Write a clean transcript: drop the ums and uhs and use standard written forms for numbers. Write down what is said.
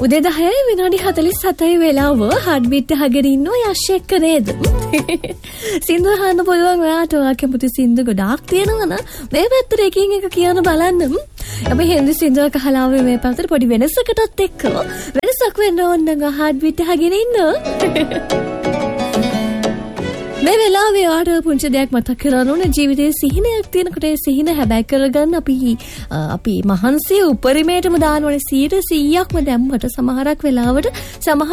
උදේ 10 විනාඩි 47 වෙලාව හાર્ට් බීට් අහගෙන ඉන්නෝ යශ් එක්ක නේද? සින්දු අහන්න පුළුවන් ඔයාට ඔයා කැමති සින්දු ගොඩාක් තියෙනවා න ะ මේ පැත්තට එකින් එක කියන බලන්න. අපි හින්දි සින්දුවක් අහලා ආවේ මේ පැත්තට පොඩි වෙනසකටත් එක්ක. වෙනසක් වෙන්න ඕන නම් හાર્ට් බීට් අහගෙන ඉන්න. මේ වෙලාවේ ආට පුංචි දෙයක් මතක් කරගන්න ඕනේ ජීවිතයේ සිහිනයක් තියෙනකොට ඒ සිහින හැබැයි කරගන්න අපි මහන්සිය උපරිමයටම දාන්න ඕනේ 100%ක්ම දැම්මට සමහරක් වෙලාවට